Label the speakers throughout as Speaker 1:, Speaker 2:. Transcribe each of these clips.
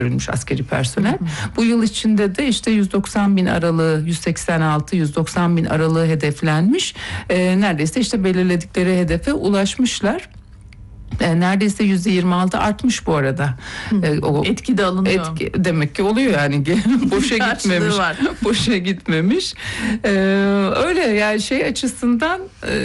Speaker 1: görülmüş askeri personel. Bu yıl içinde de işte 190 bin aralığı, 186-190 bin aralığı hedeflenmiş. Neredeyse işte belirledikleri hedefe ulaşmışlar. Neredeyse %26 artmış bu arada.
Speaker 2: O etki de alınıyor.
Speaker 1: Demek ki oluyor yani. Boşa gitmemiş. Boşa gitmemiş. Öyle yani şey açısından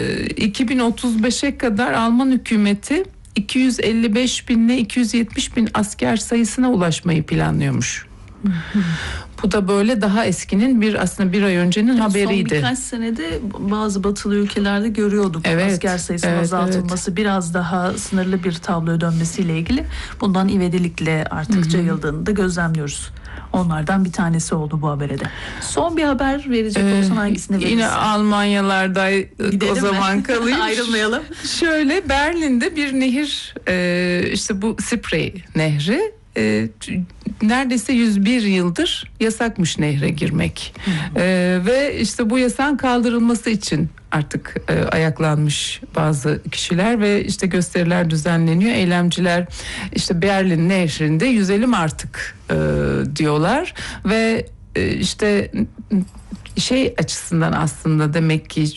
Speaker 1: 2035'e kadar Alman hükümeti 255 bin ile 270 bin asker sayısına ulaşmayı planlıyormuş. Bu da böyle daha eskinin aslında bir ay öncenin haberiydi.
Speaker 2: Son birkaç senede bazı batılı ülkelerde görüyorduk asker sayısının azaltılması, biraz daha sınırlı bir tabloya dönmesiyle ilgili. Bundan ivedilikle artık yayıldığını da gözlemliyoruz. Onlardan bir tanesi oldu bu habere de. Son bir haber verecek olsan hangisini verirsin?
Speaker 1: Yine Almanyalarda o zaman kalayım.
Speaker 2: Ayrılmayalım.
Speaker 1: Şöyle Berlin'de bir nehir, işte bu Spree Nehri. Neredeyse 101 yıldır yasakmış nehre girmek. Ve işte bu yasağın kaldırılması için artık ayaklanmış bazı kişiler ve işte gösteriler düzenleniyor. Eylemciler işte Berlin nehrinde yüzelim artık diyorlar ve işte şey açısından aslında demek ki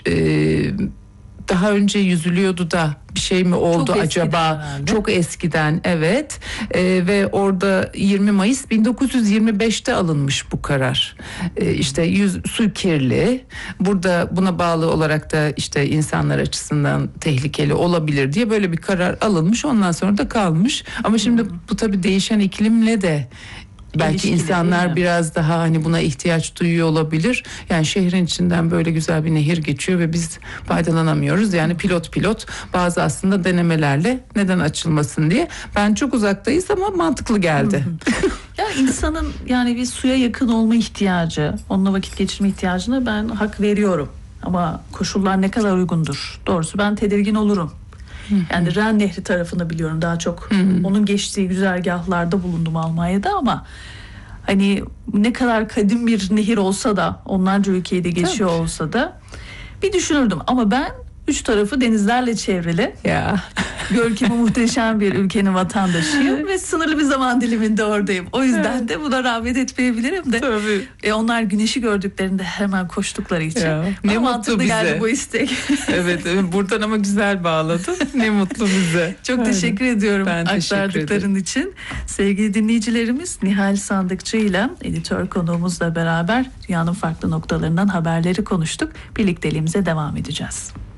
Speaker 1: daha önce yüzülüyordu da bir şey mi oldu
Speaker 2: çok
Speaker 1: acaba? Çok eskiden evet. Ve orada 20 Mayıs 1925'te alınmış bu karar. İşte su kirli. Burada buna bağlı olarak da işte insanlar açısından tehlikeli olabilir diye böyle bir karar alınmış. Ondan sonra da kalmış. Ama şimdi bu tabii değişen iklimle de belki
Speaker 2: İlişkili,
Speaker 1: insanlar biraz daha hani buna ihtiyaç duyuyor olabilir. Yani şehrin içinden böyle güzel bir nehir geçiyor ve biz faydalanamıyoruz. Yani pilot bazı aslında denemelerle neden açılmasın diye. Ben çok uzaktayız ama mantıklı geldi.
Speaker 2: Ya insanın yani bir suya yakın olma ihtiyacı, onunla vakit geçirme ihtiyacına ben hak veriyorum. Ama koşullar ne kadar uygundur? Doğrusu ben tedirgin olurum. Yani Ren Nehri tarafını biliyorum daha çok. Onun geçtiği güzergahlarda bulundum Almanya'da ama hani ne kadar kadim bir nehir olsa da, onlarca ülkeyi de geçiyor olsa da bir düşünürdüm. Ama ben 3 tarafı denizlerle çevrili, görkemi muhteşem bir ülkenin vatandaşıyım ve sınırlı bir zaman diliminde oradayım. O yüzden de buna rağbet etmeyebilirim de. Onlar güneşi gördüklerinde hemen koştukları için.
Speaker 1: Ne mutlu bize.
Speaker 2: Geldi bu istek.
Speaker 1: Evet, buradan ama güzel bağladın. Ne mutlu bize.
Speaker 2: Çok teşekkür ediyorum aktardıkların için. Sevgili dinleyicilerimiz, Nihal Sandıkçı ile editör konuğumuzla beraber dünyanın farklı noktalarından haberleri konuştuk. Birlikteliğimize devam edeceğiz.